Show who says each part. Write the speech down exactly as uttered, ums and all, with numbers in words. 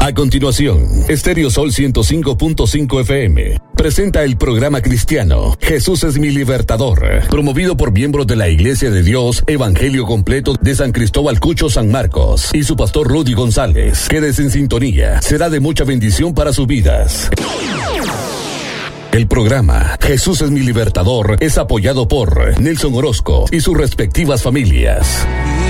Speaker 1: A continuación, Estéreo Sol ciento cinco punto cinco F M presenta el programa cristiano Jesús es mi libertador, promovido por miembros de la Iglesia de Dios Evangelio Completo de San Cristóbal Cucho, San Marcos, y su pastor Rudy González. Quédese en sintonía, será de mucha bendición para sus vidas. El programa Jesús es mi libertador es apoyado por Nelson Orozco y sus respectivas familias.